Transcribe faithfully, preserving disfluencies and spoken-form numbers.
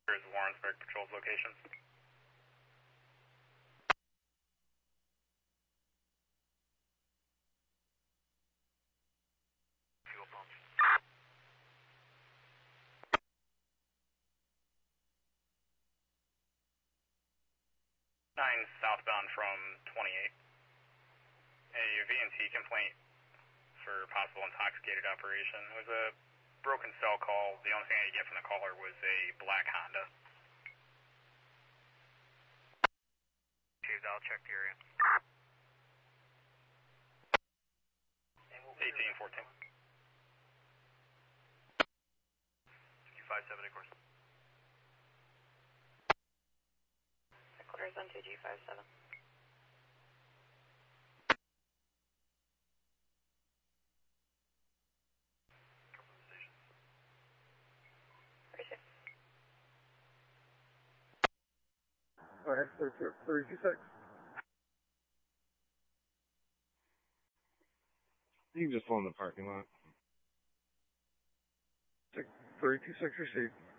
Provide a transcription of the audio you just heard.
Here's Warrensburg Patrol's location. Fuel pump. Nine southbound from twenty-eight. A V and T complaint for possible intoxicated operation. It was a broken cell call. The only thing I could get from the caller was a black Honda. I'll check the area. eighteen fourteen. two five seven, of course. Headquarters on two G five seven. Alright, thirty-two six. You can just pull in the parking lot. thirty-two six received.